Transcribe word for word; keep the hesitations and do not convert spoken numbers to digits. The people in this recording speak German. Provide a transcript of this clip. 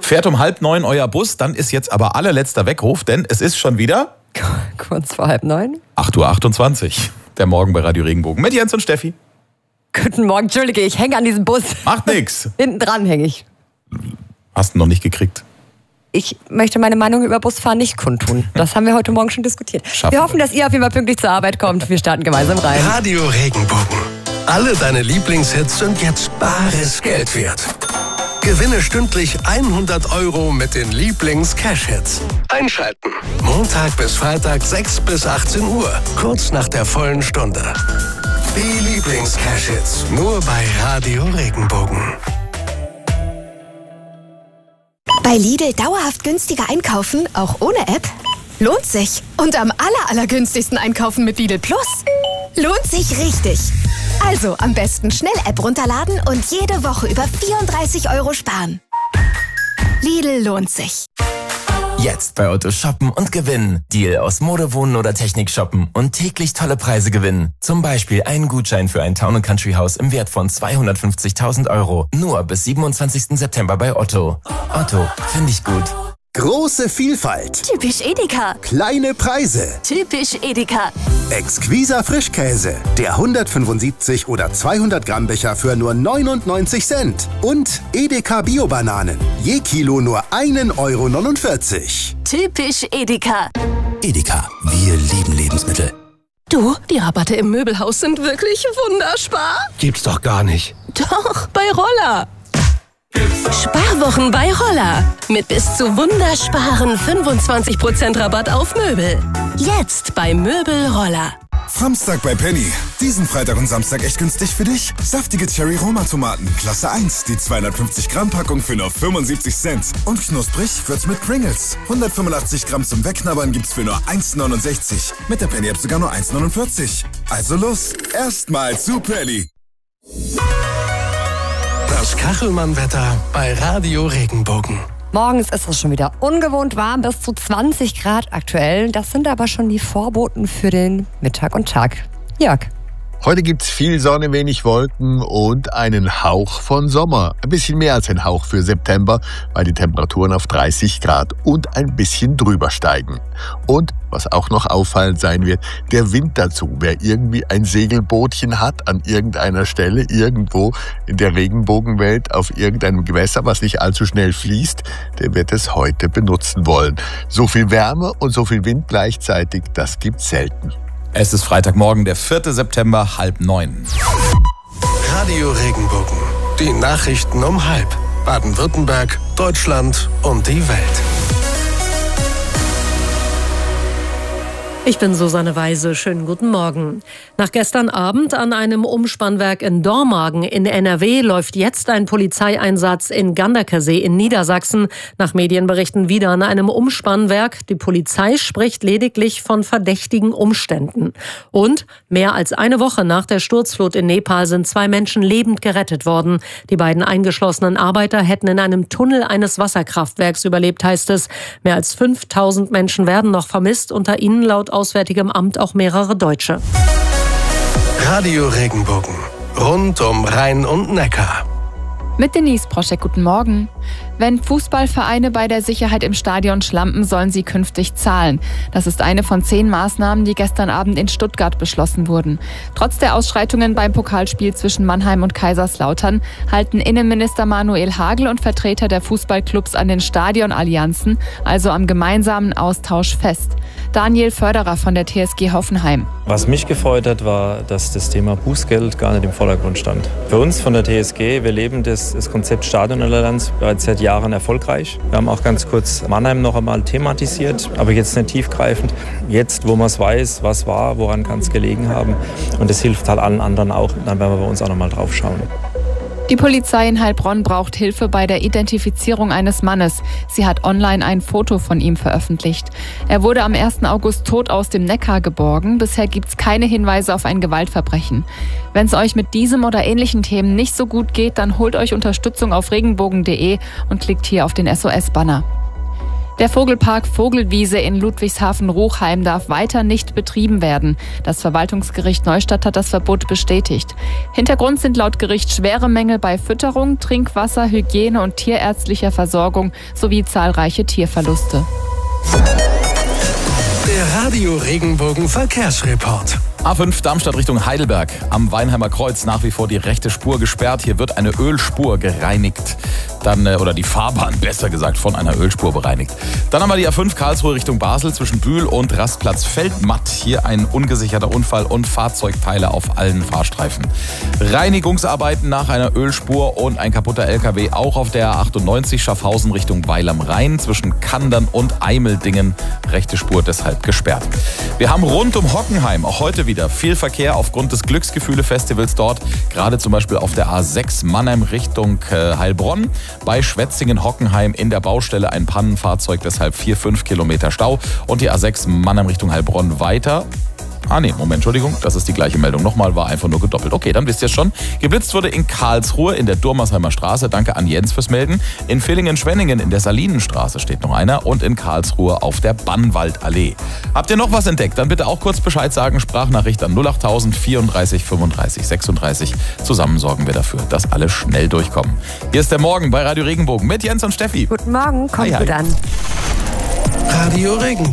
Fährt um halb neun euer Bus, dann ist jetzt aber allerletzter Weckruf, denn es ist schon wieder... Kurz vor halb neun. acht Uhr achtundzwanzig, der Morgen bei Radio Regenbogen mit Jens und Steffi. Guten Morgen, Entschuldige, ich hänge an diesem Bus. Macht nix. Hinten dran hänge ich. Hast du noch nicht gekriegt? Ich möchte meine Meinung über Busfahren nicht kundtun. Das haben wir heute Morgen schon diskutiert. Schaffen wir hoffen, dass ihr auf jeden Fall pünktlich zur Arbeit kommt. Wir starten gemeinsam rein. Radio Regenbogen. Alle deine Lieblingshits sind jetzt bares Geld wert. Gewinne stündlich hundert Euro mit den Lieblings-Cash-Hits. Einschalten. Montag bis Freitag sechs bis achtzehn Uhr. Kurz nach der vollen Stunde. Die Lieblings-Cash-Hits. Nur bei Radio Regenbogen. Bei Lidl dauerhaft günstiger einkaufen, auch ohne App? Lohnt sich. Und am aller, allergünstigsten einkaufen mit Lidl Plus? Lohnt sich richtig. Also am besten schnell App runterladen und jede Woche über vierunddreißig Euro sparen. Lidl lohnt sich. Jetzt bei Otto shoppen und gewinnen. Deal aus Mode, Wohnen oder Technik shoppen und täglich tolle Preise gewinnen. Zum Beispiel einen Gutschein für ein Town and Country Haus im Wert von zweihundertfünfzigtausend Euro. Nur bis siebenundzwanzigsten September bei Otto. Otto, finde ich gut. Große Vielfalt. Typisch Edeka. Kleine Preise. Typisch Edeka. Exquiser Frischkäse. Der hundertfünfundsiebzig oder zweihundert Gramm Becher für nur neunundneunzig Cent. Und Edeka Bio-Bananen. Je Kilo nur ein Euro neunundvierzig. Typisch Edeka. Edeka. Wir lieben Lebensmittel. Du, die Rabatte im Möbelhaus sind wirklich wunderspar. Gibt's doch gar nicht. Doch, bei Roller. Sparwochen bei Roller. Mit bis zu wundersparen fünfundzwanzig Prozent Rabatt auf Möbel. Jetzt bei Möbel Roller. Samstag bei Penny. Diesen Freitag und Samstag echt günstig für dich. Saftige Cherry-Roma-Tomaten, Klasse eins. Die zweihundertfünfzig Gramm Packung für nur fünfundsiebzig Cent. Und knusprig wird's mit Pringles. hundertfünfundachtzig Gramm zum Wegknabbern gibt's für nur eins neunundsechzig. Mit der Penny-App sogar nur eins neunundvierzig. Also los, erstmal zu Penny. Das Kachelmann-Wetter bei Radio Regenbogen. Morgens ist es schon wieder ungewohnt warm, bis zu zwanzig Grad aktuell. Das sind aber schon die Vorboten für den Mittag und Tag. Jörg. Heute gibt's viel Sonne, wenig Wolken und einen Hauch von Sommer. Ein bisschen mehr als ein Hauch für September, weil die Temperaturen auf dreißig Grad und ein bisschen drüber steigen. Und was auch noch auffallend sein wird, der Wind dazu. Wer irgendwie ein Segelbootchen hat an irgendeiner Stelle, irgendwo in der Regenbogenwelt, auf irgendeinem Gewässer, was nicht allzu schnell fließt, der wird es heute benutzen wollen. So viel Wärme und so viel Wind gleichzeitig, das gibt's selten. Es ist Freitagmorgen, der vierte September, halb neun. Radio Regenbogen. Die Nachrichten um halb. Baden-Württemberg, Deutschland und die Welt. Ich bin Susanne Weise. Schönen guten Morgen. Nach gestern Abend an einem Umspannwerk in Dormagen in N R W läuft jetzt ein Polizeieinsatz in Ganderkesee in Niedersachsen. Nach Medienberichten wieder an einem Umspannwerk. Die Polizei spricht lediglich von verdächtigen Umständen. Und mehr als eine Woche nach der Sturzflut in Nepal sind zwei Menschen lebend gerettet worden. Die beiden eingeschlossenen Arbeiter hätten in einem Tunnel eines Wasserkraftwerks überlebt, heißt es. Mehr als fünftausend Menschen werden noch vermisst, unter ihnen laut Auswärtigem Amt auch mehrere Deutsche. Radio Regenbogen. Rund um Rhein und Neckar. Mit Denise Proschek, guten Morgen. Wenn Fußballvereine bei der Sicherheit im Stadion schlampen, sollen sie künftig zahlen. Das ist eine von zehn Maßnahmen, die gestern Abend in Stuttgart beschlossen wurden. Trotz der Ausschreitungen beim Pokalspiel zwischen Mannheim und Kaiserslautern halten Innenminister Manuel Hagel und Vertreter der Fußballclubs an den Stadionallianzen, also am gemeinsamen Austausch, fest. Daniel Förderer von der T S G Hoffenheim. Was mich gefreut hat, war, dass das Thema Bußgeld gar nicht im Vordergrund stand. Für uns von der T S G, wir leben das, das Konzept Stadionallianz bereits seit Jahren erfolgreich. Wir haben auch ganz kurz Mannheim noch einmal thematisiert, aber jetzt nicht tiefgreifend. Jetzt, wo man es weiß, was war, woran kann es gelegen haben. Und das hilft halt allen anderen auch. Dann werden wir bei uns auch noch mal drauf schauen. Die Polizei in Heilbronn braucht Hilfe bei der Identifizierung eines Mannes. Sie hat online ein Foto von ihm veröffentlicht. Er wurde am ersten August tot aus dem Neckar geborgen. Bisher gibt es keine Hinweise auf ein Gewaltverbrechen. Wenn es euch mit diesem oder ähnlichen Themen nicht so gut geht, dann holt euch Unterstützung auf regenbogen punkt de und klickt hier auf den S O S-Banner. Der Vogelpark Vogelwiese in Ludwigshafen-Ruchheim darf weiter nicht betrieben werden. Das Verwaltungsgericht Neustadt hat das Verbot bestätigt. Hintergrund sind laut Gericht schwere Mängel bei Fütterung, Trinkwasser, Hygiene und tierärztlicher Versorgung sowie zahlreiche Tierverluste. Der Radio Regenbogen Verkehrsreport. A fünf Darmstadt Richtung Heidelberg. Am Weinheimer Kreuz nach wie vor die rechte Spur gesperrt. Hier wird eine Ölspur gereinigt. Dann, oder die Fahrbahn, besser gesagt, von einer Ölspur bereinigt. Dann haben wir die A fünf Karlsruhe Richtung Basel zwischen Bühl und Rastplatz Feldmatt. Hier ein ungesicherter Unfall und Fahrzeugteile auf allen Fahrstreifen. Reinigungsarbeiten nach einer Ölspur und ein kaputter L K W auch auf der A achtundneunzig Schaffhausen Richtung Weil am Rhein zwischen Kandern und Eimeldingen. Rechte Spur deshalb gesperrt. Wir haben rund um Hockenheim auch heute wieder viel Verkehr aufgrund des Glücksgefühle-Festivals dort. Gerade zum Beispiel auf der A sechs Mannheim Richtung äh, Heilbronn. Bei Schwetzingen-Hockenheim in der Baustelle ein Pannenfahrzeug, deshalb vier, fünf Kilometer Stau. Und die A sechs Mannheim Richtung Heilbronn weiter. Ah nee, Moment, Entschuldigung, das ist die gleiche Meldung. Nochmal, war einfach nur gedoppelt. Okay, dann wisst ihr es schon. Geblitzt wurde in Karlsruhe in der Durmersheimer Straße. Danke an Jens fürs Melden. In Villingen-Schwenningen in der Salinenstraße steht noch einer. Und in Karlsruhe auf der Bannwaldallee. Habt ihr noch was entdeckt? Dann bitte auch kurz Bescheid sagen. Sprachnachricht an null achttausend vierunddreißig fünfunddreißig sechsunddreißig. Zusammen sorgen wir dafür, dass alle schnell durchkommen. Hier ist der Morgen bei Radio Regenbogen mit Jens und Steffi. Guten Morgen, kommt hi, hi. gut an. Radio Regenbogen.